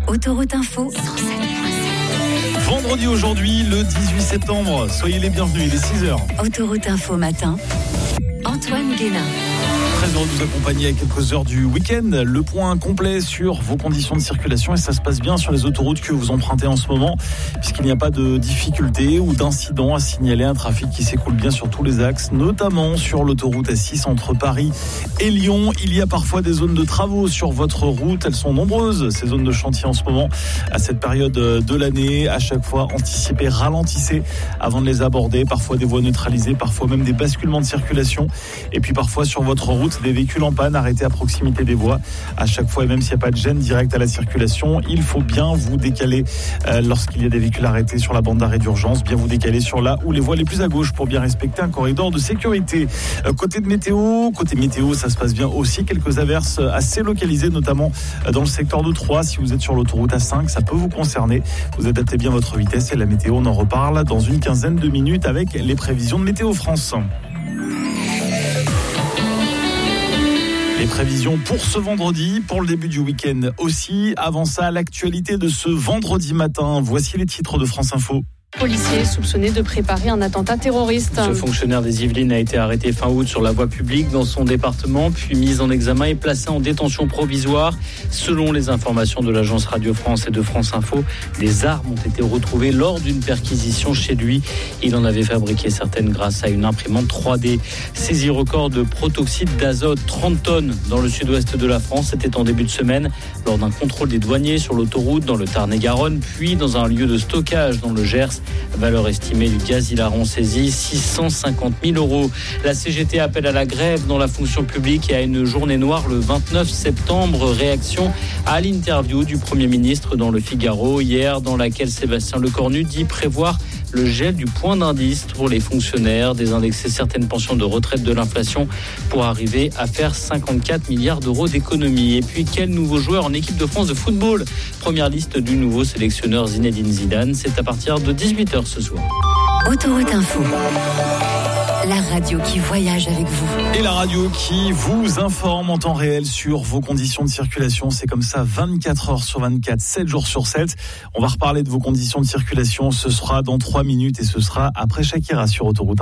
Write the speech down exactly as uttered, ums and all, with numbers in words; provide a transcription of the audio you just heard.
Autoroute Info cent sept point sept. Vendredi aujourd'hui, le dix-huit septembre. Soyez les bienvenus, il est six heures. Autoroute Info matin. Antoine Guénin. Très heureux de vous accompagner à quelques heures du week-end. Le point complet sur vos conditions de circulation et ça se passe bien sur les autoroutes que vous empruntez en ce moment, puisqu'il n'y a pas de difficultés ou d'incidents à signaler. Un trafic qui s'écoule bien sur tous les axes, notamment sur l'autoroute A six entre Paris et Lyon. Il y a parfois des zones de travaux sur votre route. Elles sont nombreuses, ces zones de chantier en ce moment. À cette période de l'année, à chaque fois, anticipez, ralentissez avant de les aborder. Parfois des voies neutralisées, parfois même des basculements de circulation. Et puis parfois sur votre route, des véhicules en panne arrêtés à proximité des voies. À chaque fois, et même s'il n'y a pas de gêne directe à la circulation, il faut bien vous décaler euh, lorsqu'il y a des véhicules arrêtés sur la bande d'arrêt d'urgence, bien vous décaler sur là où les voies les plus à gauche pour bien respecter un corridor de sécurité. Euh, côté de météo, côté météo, ça se passe bien aussi. Quelques averses assez localisées, notamment dans le secteur de Troyes. Si vous êtes sur l'autoroute A cinq, ça peut vous concerner. Vous adaptez bien votre vitesse et la météo, on en reparle dans une quinzaine de minutes avec les prévisions de Météo France. Les prévisions pour ce vendredi, pour le début du week-end aussi. Avant ça, l'actualité de ce vendredi matin. Voici les titres de France Info. Policier soupçonné de préparer un attentat terroriste. Ce fonctionnaire des Yvelines a été arrêté fin août sur la voie publique dans son département, puis mis en examen et placé en détention provisoire. Selon les informations de l'agence Radio France et de France Info, des armes ont été retrouvées lors d'une perquisition chez lui. Il en avait fabriqué certaines grâce à une imprimante trois D. Saisie record de protoxyde d'azote, trente tonnes dans le sud-ouest de la France. C'était en début de semaine lors d'un contrôle des douaniers sur l'autoroute dans le Tarn-et-Garonne, puis dans un lieu de stockage dans le Gers. Valeur estimée du gaz hilarant saisi, six cent cinquante mille euros. La C G T appelle à la grève dans la fonction publique et à une journée noire le vingt-neuf septembre. Réaction à l'interview du Premier ministre dans le Figaro hier, dans laquelle Sébastien Lecornu dit prévoir le gel du point d'indice pour les fonctionnaires, désindexer certaines pensions de retraite de l'inflation pour arriver à faire cinquante-quatre milliards d'euros d'économies. Et puis, quel nouveau joueur en équipe de France de football ? Première liste du nouveau sélectionneur Zinedine Zidane. C'est à partir de dix-huit heures ce soir. Autoroute Info. La radio qui voyage avec vous. Et la radio qui vous informe en temps réel sur vos conditions de circulation. C'est comme ça vingt-quatre heures sur vingt-quatre, sept jours sur sept. On va reparler de vos conditions de circulation. Ce sera dans trois minutes et ce sera après Shakira sur Autoroute.